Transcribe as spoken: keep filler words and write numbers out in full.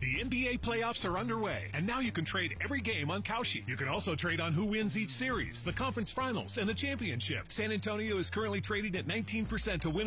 The N B A playoffs are underway, and now you can trade every game on Kalshi. You can also trade on who wins each series, the conference finals, and the championship. San Antonio is currently trading at nineteen percent to win